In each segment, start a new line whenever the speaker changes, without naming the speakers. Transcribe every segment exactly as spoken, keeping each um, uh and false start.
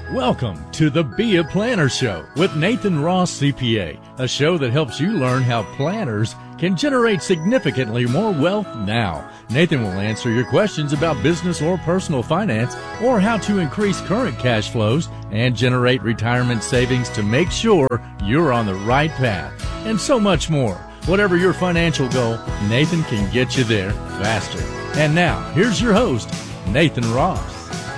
Welcome to the Be a Planner Show with Nathan Ross, C P A, a show that helps you learn how planners can generate significantly more wealth now. Nathan will answer your questions about business or personal finance, or how to increase current cash flows and generate retirement savings to make sure you're on the right path, and so much more. Whatever your financial goal, Nathan can get you there faster. And now, here's your host, Nathan Ross.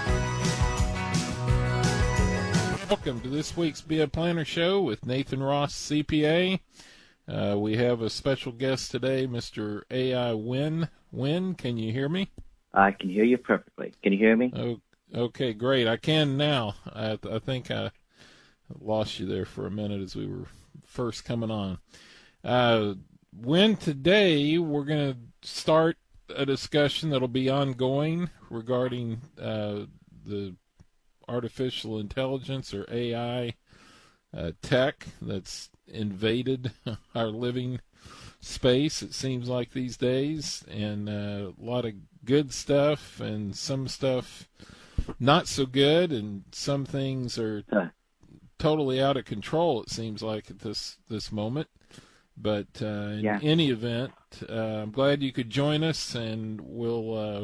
Welcome to this week's Be a Planner Show with Nathan Ross, C P A. Uh, we have a special guest today, Mister A I Wynn. Wynn, can you hear me?
I can hear you perfectly. Can you hear me?
Oh, okay, great. I can now. I, I think I lost you there for a minute as we were first coming on. Uh, Wynn, today we're going to start a discussion that'll be ongoing regarding uh, the artificial intelligence, or A I uh, tech, that's invaded our living space, it seems like these days, and uh, a lot of good stuff and some stuff not so good, and some things are totally out of control, it seems like, at this this moment. But uh, in
yeah.
any event, uh, I'm glad you could join us, and we'll uh,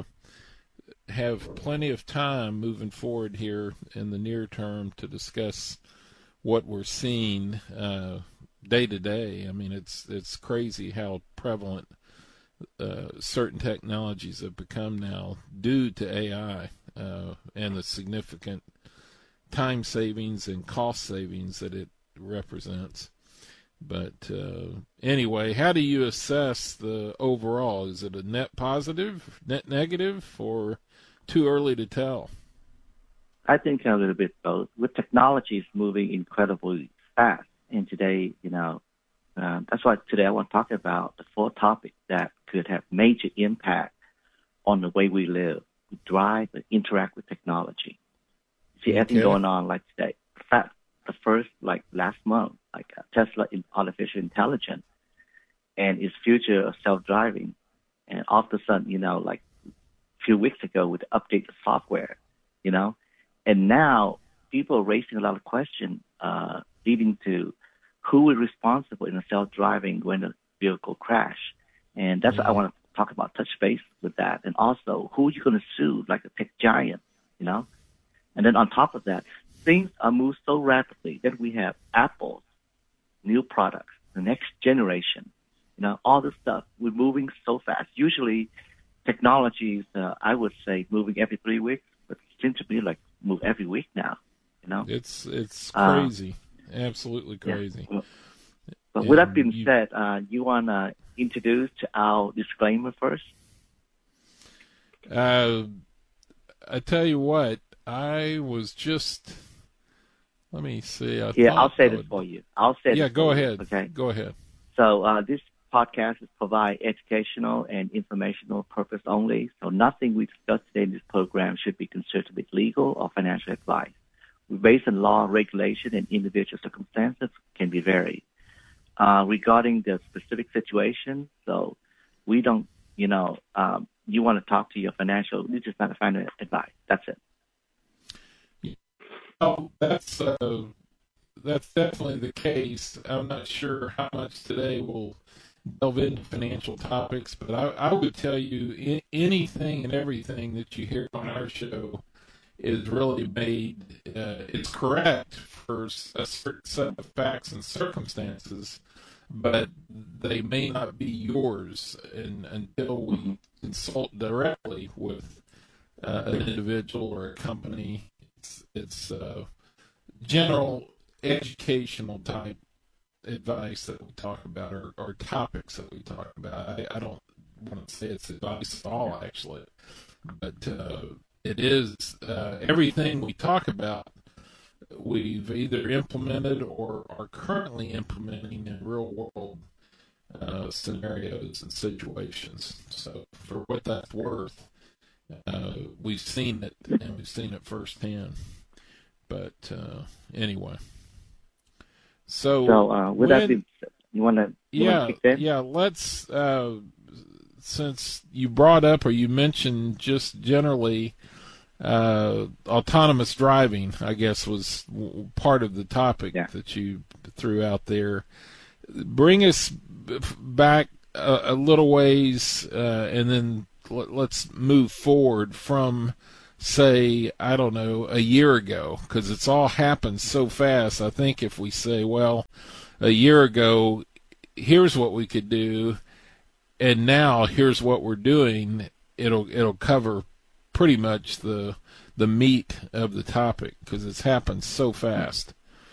have plenty of time moving forward here in the near term to discuss what we're seeing uh, day to day. I mean, it's it's crazy how prevalent uh, certain technologies have become now due to A I uh, and the significant time savings and cost savings that it represents. But uh, anyway, how do you assess the overall? Is it a net positive, net negative, or too early to tell?
I think a little bit both. With technologies moving incredibly fast, and today, you know, uh, that's why today I want to talk about the four topics that could have major impact on the way we live, we drive, and interact with technology. See, okay. Everything going on like today. In fact, the first, like last month, like uh, Tesla in artificial intelligence and its future of self-driving, and all of a sudden, you know, like few weeks ago with the update of software, you know, and now people are raising a lot of questions, uh, leading to who is responsible in a self-driving when the vehicle crash. And that's mm-hmm. what I want to talk about, touch base with that. And also, who are you going to sue, like a tech giant, you know? And then on top of that, things are moved so rapidly that we have Apple's new products, the next generation, you know, all this stuff. We're moving so fast. Usually, technologies, uh, I would say, moving every three weeks, but it seems to be like move every week now. You know,
it's it's crazy, uh, absolutely crazy.
Yeah. But and with that being
you,
said, uh, you want to introduce our disclaimer first?
Uh, I tell you what, I was just. Let me see. I
yeah, I'll say
this
would, for you. I'll say.
Yeah, go ahead.
You, okay,
go ahead.
So uh, this podcast is provide educational and informational purpose only, so nothing we discuss today in this program should be considered to be legal or financial advice. We're based on law, regulation, and individual circumstances can be varied. Uh, regarding the specific situation, so we don't, you know, um, you want to talk to your financial, you just not a financial advice. That's it.
Oh, that's, uh, that's definitely the case. I'm not sure how much today will delve into financial topics, but I, I would tell you anything and everything that you hear on our show is really made, uh, it's correct for a certain set of facts and circumstances, but they may not be yours and, until we consult directly with uh, an individual or a company. It's, it's uh, general educational type advice that we talk about, or, or topics that we talk about. I, I don't want to say it's advice at all, actually, but uh, it is uh, everything we talk about we've either implemented or are currently implementing in real world uh, scenarios and situations. So for what that's worth, uh, we've seen it, and we've seen it firsthand. But uh, anyway. So,
so uh, with
when,
that being said, you want to
yeah, yeah, let's, uh, since you brought up or you mentioned just generally uh, autonomous driving, I guess, was w- part of the topic
yeah.
that you threw out there. Bring us back a, a little ways, uh, and then let, let's move forward from, say, I don't know, a year ago, because it's all happened so fast. I think if we say, well, a year ago, here's what we could do, and now here's what we're doing, it'll it'll cover pretty much the the meat of the topic, because it's happened so fast.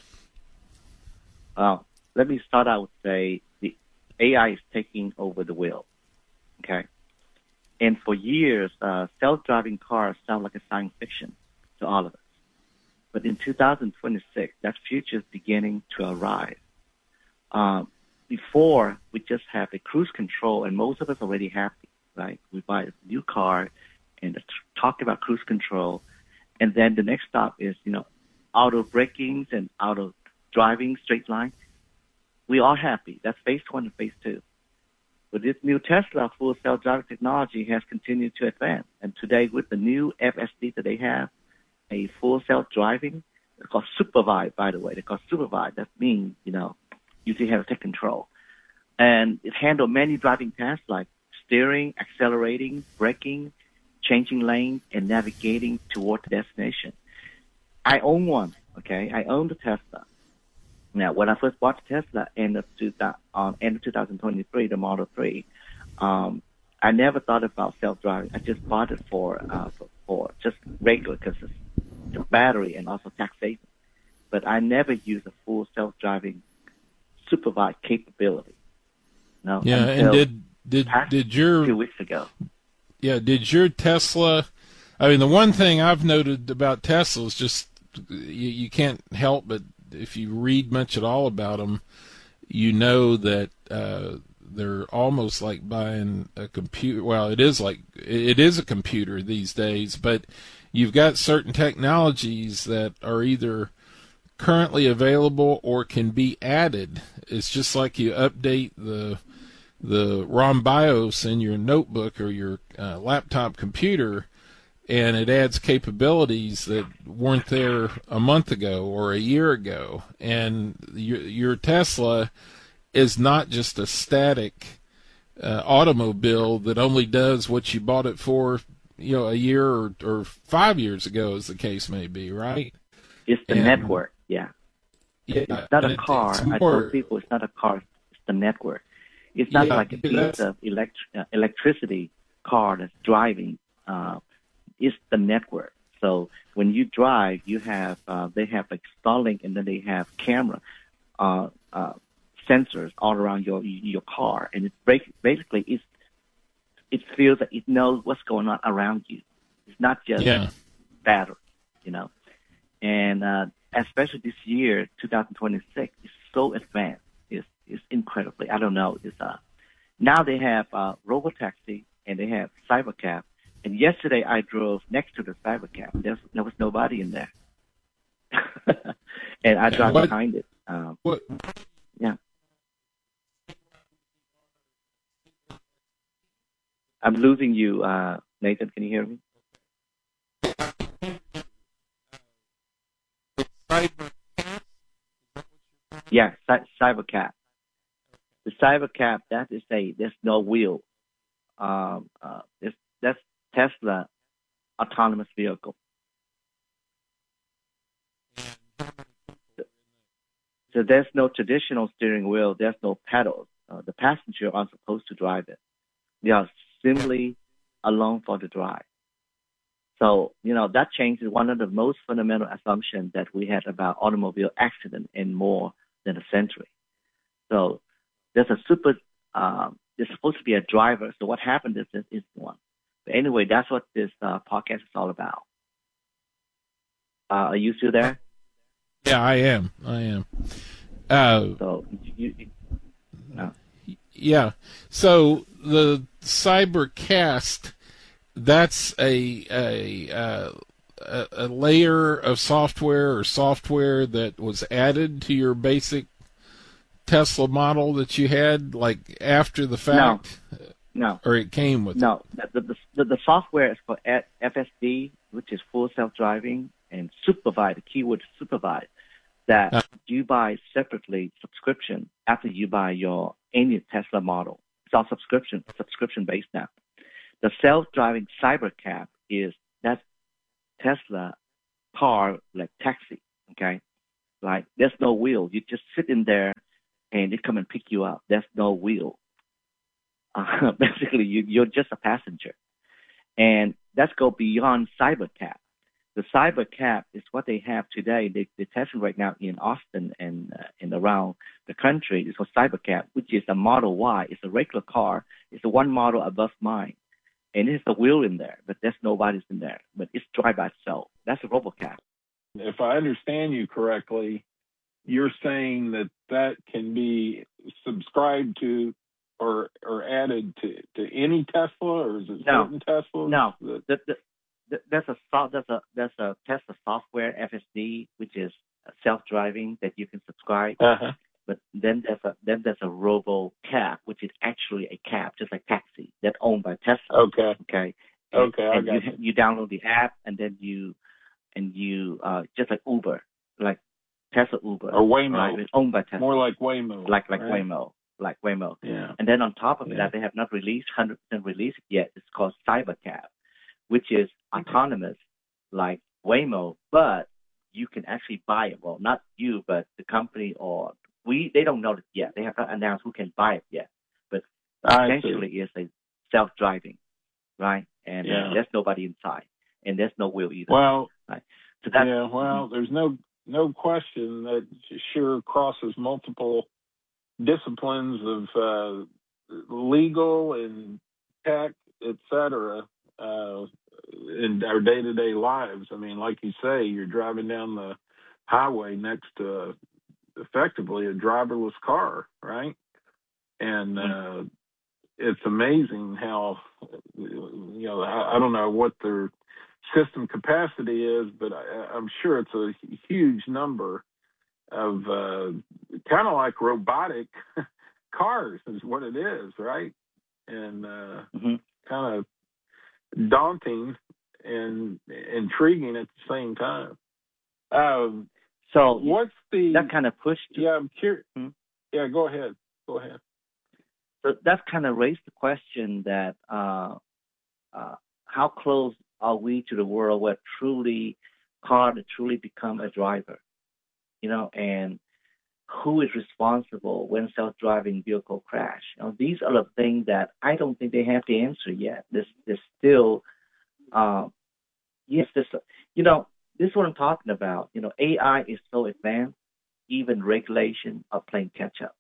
Uh, let me start out with say the A I is taking over the wheel. Okay, and for years, uh, self-driving cars sound like a science fiction to all of us. But in two thousand twenty-six, that future is beginning to arrive. Um, before, we just have the cruise control, and most of us already have it, right? We buy a new car and talk about cruise control, and then the next stop is, you know, auto braking and auto driving, straight line. We are happy. That's phase one and phase two. But this new Tesla full self-driving technology has continued to advance, and today with the new F S D that they have, a full self-driving, it's called supervised, by the way. They call supervised. That means, you know, you have to take control. And it handles many driving tasks like steering, accelerating, braking, changing lanes, and navigating toward the destination. I own one, okay? I own the Tesla. Now, when I first bought the Tesla end of two thousand, um, end of two thousand twenty-three, the Model three, um, I never thought about self-driving. I just bought it for uh, for, for just regular because it's the battery and also tax saving. But I never used a full self-driving supervised capability. No.
Yeah, and did did did your
two weeks ago?
Yeah, did your Tesla? I mean, the one thing I've noted about Tesla is just you, you can't help but if you read much at all about them, you know that uh, they're almost like buying a computer. Well, it is like it is a computer these days, but you've got certain technologies that are either currently available or can be added. It's just like you update the the ROM BIOS in your notebook or your uh, laptop computer, and it adds capabilities that weren't there a month ago or a year ago. And your, your Tesla is not just a static uh, automobile that only does what you bought it for, you know, a year or, or five years ago, as the case may be, right?
It's the
and,
network, yeah.
Yeah,
it's not a
it,
car.
More,
I told people it's not a car. It's the network. It's not
yeah,
like a piece of elect- uh, electricity car that's driving. Uh, it's the network. So when you drive, you have uh, they have like Starlink, and then they have camera uh, uh, sensors all around your your car, and it basically it's it feels that it knows what's going on around you. It's not just
yeah.
battery, you know. And uh, especially this year, two thousand twenty-six, is so advanced. It's, it's incredibly, I don't know. It's uh, now they have uh, Robotaxi and they have Cybercab. And yesterday I drove next to the Cybercab. There's, there was nobody in there. And I drive
what,
behind it. Um,
what?
Yeah. I'm losing you, uh, Nathan. Can you hear me? Yeah, cy- Cybercab. The Cybercab, that is a, there's no wheel. Um, uh, it's, that's Tesla autonomous vehicle. So there's no traditional steering wheel. There's no pedals. Uh, the passenger are supposed to drive it. They are simply along for the drive. So, you know, that changes one of the most fundamental assumptions that we had about automobile accident in more than a century. So there's a super, um, there's supposed to be a driver. So what happened is this is one. But anyway, that's what this uh, podcast is all about. Uh, are you still there?
Yeah, I am. I am. Uh,
so, you, you, uh,
yeah. So the Cybercast, that's a a, uh, a a layer of software or software that was added to your basic Tesla model that you had, like after the fact.
No. No.
Or it came with
no. The, the, the, the software is for F S D, which is full self-driving, and supervise, the keyword is supervise, that uh, you buy separately subscription after you buy your any Tesla model. It's all subscription, subscription-based now. The self-driving Cybercab is that Tesla car like taxi, okay? Like there's no wheel. You just sit in there and they come and pick you up. There's no wheel. Uh, basically, you, you're just a passenger. And that's go beyond Cybercab. The Cybercab is what they have today. They, they're testing right now in Austin and uh, and around the country. It's for Cybercab, which is a Model Y. It's a regular car. It's the one model above mine. And there's a wheel in there, but there's nobody's in there. But it's drive by itself. That's a RoboCab.
If I understand you correctly, you're saying that that can be subscribed to or or added to, to any Tesla, or is it
no,
certain Teslas?
No,
that...
the, the, the, there's a there's a there's a Tesla software F S D, which is self-driving that you can subscribe.
Uh-huh.
But then there's a then there's a RoboCab, which is actually a cab, just like taxi, that's owned by Tesla.
Okay.
Okay.
And, okay. I
and
got
you,
you.
you download the app, and then you and you uh just like Uber, like Tesla Uber
or Waymo.
Right? It's owned by Tesla.
More like Waymo.
Like like
right?
Waymo. Like Waymo.
Yeah.
And then on top of
yeah.
that, they have not released one hundred percent released yet. It's called Cybercab, which is autonomous like Waymo, but you can actually buy it. Well, not you, but the company or we. They don't know it yet. They have not announced who can buy it yet. But essentially, it's a self-driving, right? And
yeah.
uh, there's nobody inside, and there's no wheel either.
Well,
right? So that's,
yeah. Well, there's no no question that sure crosses multiple disciplines of uh, legal and tech, et cetera, uh, in our day-to-day lives. I mean, like you say, you're driving down the highway next to effectively a driverless car, right? And uh, it's amazing how, you know, I, I don't know what their system capacity is, but I, I'm sure it's a huge number of uh, kind of like robotic cars is what it is, right? And uh,
mm-hmm.
kind of daunting and intriguing at the same time. Um,
so
what's the
that kind of pushed?
Yeah, I'm curious.
Hmm?
Yeah, go ahead. Go ahead.
So that kind of raised the question that uh, uh, how close are we to the world where truly car to truly become a driver? You know, and who is responsible when self-driving vehicle crash? You know, these are the things that I don't think they have the answer yet. There's, there's still, uh, yes, this, you know, this is what I'm talking about. You know, A I is so advanced, even regulation are playing catch up.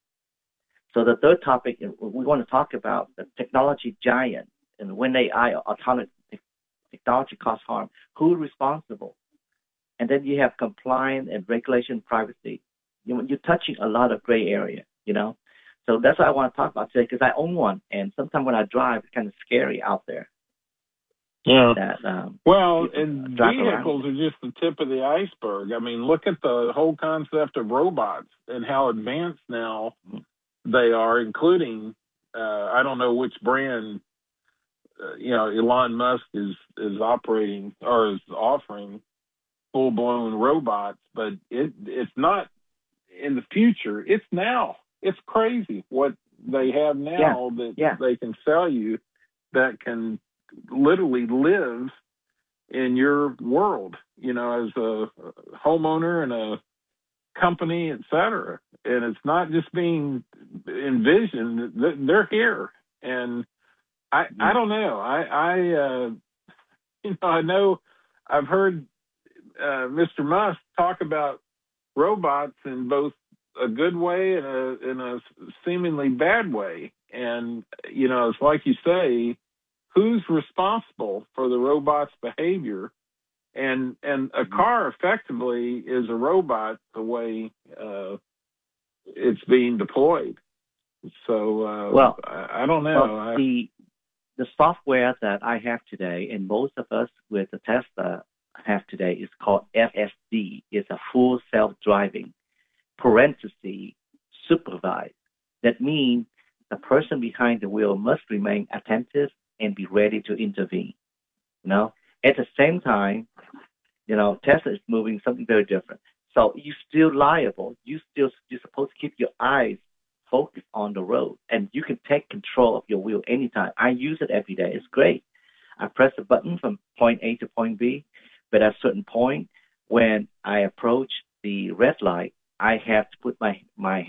So the third topic we want to talk about the technology giant, and when A I or autonomous technology cause harm, who is responsible? And then you have compliance and regulation, privacy. You, you're touching a lot of gray area, you know. So that's what I want to talk about today, because I own one, and sometimes when I drive, it's kind of scary out there.
Yeah.
That, um,
well, and
around.
vehicles are just the tip of the iceberg. I mean, look at the whole concept of robots and how advanced now mm-hmm. they are, including uh, I don't know which brand. Uh, you know, Elon Musk is is operating or is offering full-blown robots, but it it's not in the future. It's now. It's crazy what they have now
yeah.
that
yeah.
they can sell you that can literally live in your world, you know, as a homeowner and a company, et cetera. And it's not just being envisioned. They're here. And I, mm-hmm. I don't know. I, I uh, you know, I know I've heard Uh, Mister Musk talk about robots in both a good way and a, in a seemingly bad way. And, you know, it's like you say, who's responsible for the robot's behavior? And and a car effectively is a robot the way uh, it's being deployed. So, uh,
well,
I, I don't know.
Well,
I,
the, the software that I have today, and most of us with the Tesla have today, is called F S D. It's a full self-driving, parenthesis, supervised. That means the person behind the wheel must remain attentive and be ready to intervene. You know, at the same time, you know, Tesla is moving something very different. So you're still liable. You still you're supposed to keep your eyes focused on the road, and you can take control of your wheel anytime. I use it every day. It's great. I press the button from point A to point B, but at a certain point, when I approach the red light, I have to put my my